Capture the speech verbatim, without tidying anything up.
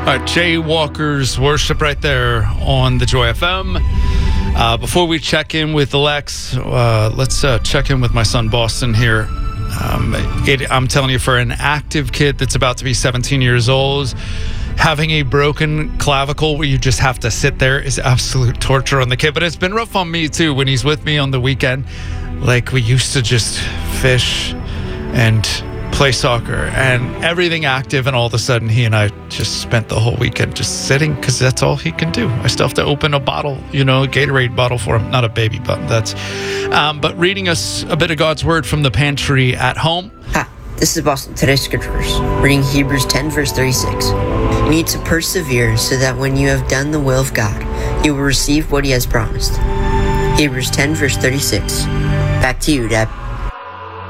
All right, Jay Walker's Worship right there on the Joy F M. Uh, before we check in with Alex, uh, let's uh, check in with my son Boston here. Um, it, I'm telling you, for an active kid that's about to be seventeen years old, having a broken clavicle where you just have to sit there is absolute torture on the kid. But it's been rough on me too when he's with me on the weekend. Like, we used to just fish and play soccer and everything active, and all of a sudden he and I just spent the whole weekend just sitting because that's all he can do. I still have to open a bottle, you know, a Gatorade bottle for him. Not a baby, but that's um, but reading us a bit of God's word from the pantry at home. Hi, this is Boston. Today's scripture verse, reading Hebrews ten verse thirty-six. You need to persevere so that when you have done the will of God, you will receive what he has promised. Hebrews ten verse thirty-six. Back to you, Dad.